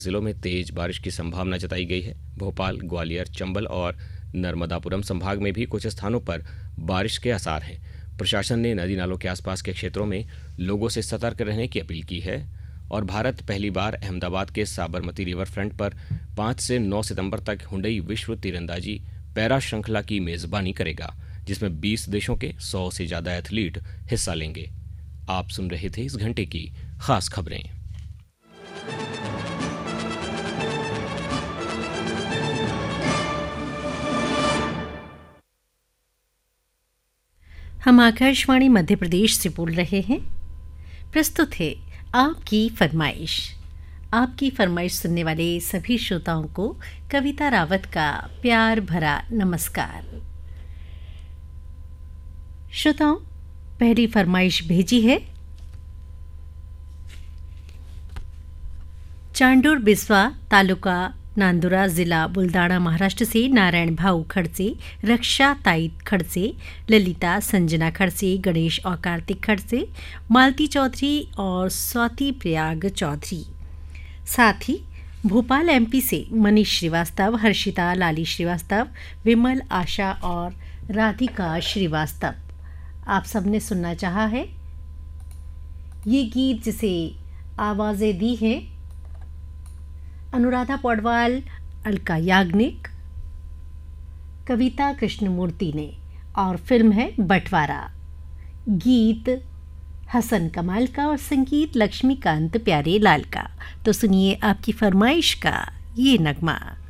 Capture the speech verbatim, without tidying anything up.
जिलों में तेज बारिश की संभावना जताई गई है। भोपाल, ग्वालियर, चंबल और नर्मदापुरम संभाग में भी कुछ स्थानों पर बारिश के आसार हैं। प्रशासन ने नदी नालों के आसपास के क्षेत्रों में लोगों से सतर्क रहने की अपील की है। और भारत पहली बार अहमदाबाद के साबरमती रिवर फ्रंट पर पाँच से नौ सितंबर तक हुंडई विश्व तीरंदाजी पैरा श्रृंखला की मेजबानी करेगा, जिसमें बीस देशों के सौ से ज्यादा एथलीट हिस्सा लेंगे। आप सुन रहे थे इस घंटे की खास खबरें। हम आकाशवाणी मध्य प्रदेश से बोल रहे हैं। प्रस्तुत है आपकी फरमाइश। आपकी फरमाइश सुनने वाले सभी श्रोताओं को कविता रावत का प्यार भरा नमस्कार। श्रोताओं, पहली फरमाइश भेजी है चांडूर बिस्वा, तालुका नांदुरा, जिला बुल्दाना, महाराष्ट्र से नारायण भाऊ खड़से, रक्षा ताईत खड़से, ललिता संजना खड़से, गणेश और कार्तिक खड़से, मालती चौधरी और स्वाति प्रयाग चौधरी। साथ ही भोपाल एमपी से मनीष श्रीवास्तव, हर्षिता, लाली श्रीवास्तव, विमल, आशा और राधिका श्रीवास्तव। आप सबने सुनना चाहा है ये गीत, जिसे आवाज़ें दी हैं अनुराधा पौडवाल, अलका याग्निक, कविता कृष्णमूर्ति ने, और फिल्म है बंटवारा। गीत हसन कमाल का और संगीत लक्ष्मीकांत प्यारे लाल का। तो सुनिए आपकी फरमाइश का ये नगमा।